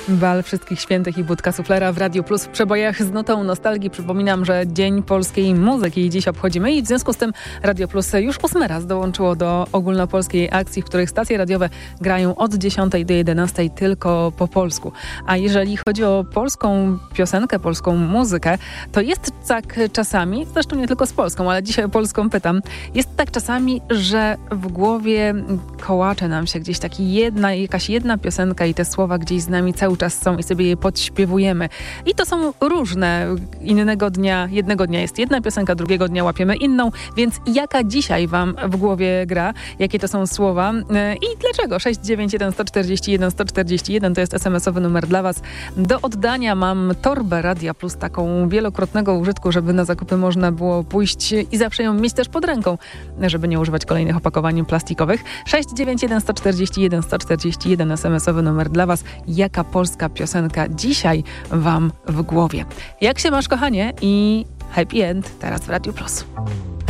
Bal Wszystkich Świętych i Budka Suflera w Radiu Plus w przebojach z nutą nostalgii. Przypominam, że Dzień Polskiej Muzyki dziś obchodzimy i w związku z tym Radio Plus już 8 raz dołączyło do ogólnopolskiej akcji, w których stacje radiowe grają od 10 do 11 tylko po polsku. A jeżeli chodzi o polską piosenkę, polską muzykę, to jest tak czasami, zresztą nie tylko z Polską, ale dzisiaj o polską pytam, jest tak czasami, że w głowie kołacze nam się gdzieś jakaś jedna piosenka i te słowa gdzieś z nami cały czas są i sobie je podśpiewujemy. I to są różne. Jednego dnia jest jedna piosenka, drugiego dnia łapiemy inną, więc jaka dzisiaj wam w głowie gra? Jakie to są słowa? I dlaczego? 691 141 141 to jest SMS-owy numer dla was. Do oddania mam torbę Radia Plus, taką wielokrotnego użytku, żeby na zakupy można było pójść i zawsze ją mieć też pod ręką, żeby nie używać kolejnych opakowań plastikowych. 691 141 141 SMS-owy numer dla was. Jaka polska piosenka dzisiaj wam w głowie? Jak się masz, kochanie? I happy end teraz w Radiu Plus.